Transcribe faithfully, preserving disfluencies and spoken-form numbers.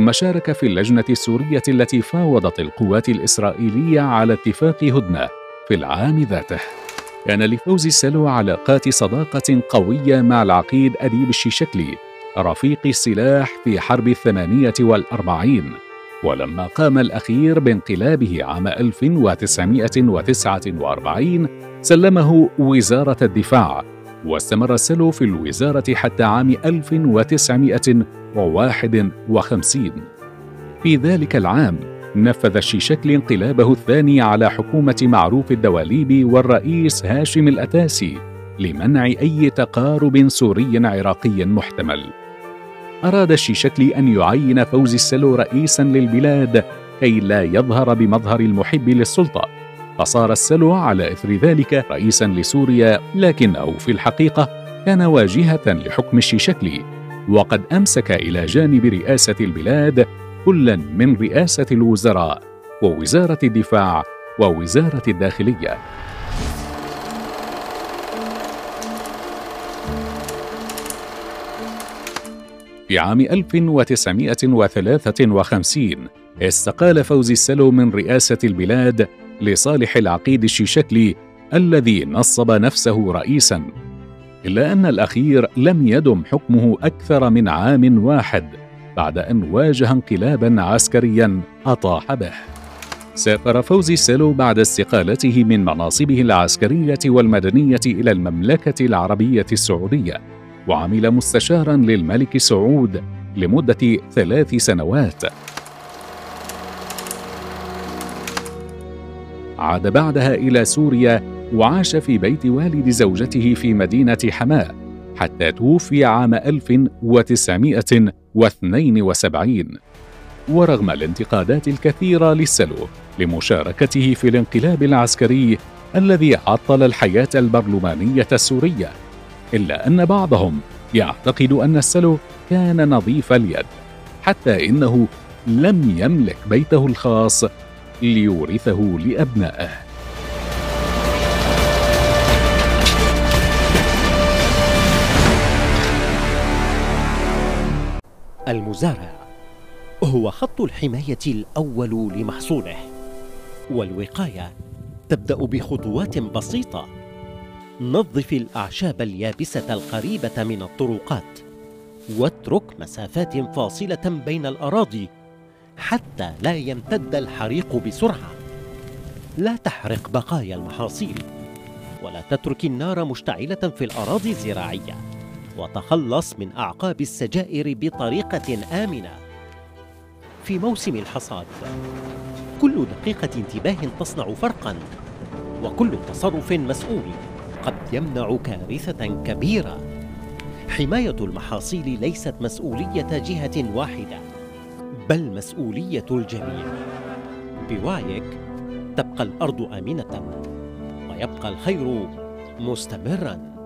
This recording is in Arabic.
ثم شارك في اللجنة السورية التي فاوضت القوات الإسرائيلية على اتفاق هدنة في العام ذاته. كان لفوزي السلو علاقات صداقة قوية مع العقيد أديب الشيشكلي رفيق السلاح في حرب الثمانية والأربعين، ولما قام الأخير بانقلابه عام ألف وتسعمائة وتسعة وأربعين سلمه وزارة الدفاع، واستمر السلو في الوزارة حتى عام ألف وتسعمائة وواحد وخمسين. في ذلك العام نفذ الشيشكلي انقلابه الثاني على حكومة معروف الدواليبي والرئيس هاشم الأتاسي لمنع أي تقارب سوري عراقي محتمل. أراد الشيشكلي أن يعين فوزي السلو رئيساً للبلاد كي لا يظهر بمظهر المحب للسلطة، فصار السلو على إثر ذلك رئيساً لسوريا، لكنه في الحقيقة كان واجهة لحكم الشيشكلي، وقد أمسك إلى جانب رئاسة البلاد كلاً من رئاسة الوزراء ووزارة الدفاع ووزارة الداخلية. في عام ألف وتسعمائة وثلاثة وخمسين استقال فوزي السلو من رئاسة البلاد لصالح العقيد الشيشكلي الذي نصب نفسه رئيساً، إلا أن الأخير لم يدم حكمه أكثر من عام واحد بعد أن واجه انقلاباً عسكرياً أطاح به. سافر فوزي السلو بعد استقالته من مناصبه العسكرية والمدنية إلى المملكة العربية السعودية، وعمل مستشاراً للملك سعود لمدة ثلاث سنوات. عاد بعدها إلى سوريا وعاش في بيت والد زوجته في مدينة حماة حتى توفي عام ألف وتسعمائة واثنين وسبعين. ورغم الانتقادات الكثيرة للسلو لمشاركته في الانقلاب العسكري الذي عطل الحياة البرلمانية السورية، إلا أن بعضهم يعتقد أن السلو كان نظيف اليد، حتى إنه لم يملك بيته الخاص ليورثه لأبنائه. المزارع هو خط الحماية الأول لمحصوله، والوقاية تبدأ بخطوات بسيطة. نظف الأعشاب اليابسة القريبة من الطرقات، واترك مسافات فاصلة بين الأراضي حتى لا يمتد الحريق بسرعة. لا تحرق بقايا المحاصيل، ولا تترك النار مشتعلة في الأراضي الزراعية، وتخلص من أعقاب السجائر بطريقة آمنة. في موسم الحصاد كل دقيقة انتباه تصنع فرقاً، وكل تصرف مسؤول قد يمنع كارثة كبيرة. حماية المحاصيل ليست مسؤولية جهة واحدة، بل مسؤولية الجميع. بوعيك تبقى الأرض آمنة، ويبقى الخير مستمراً.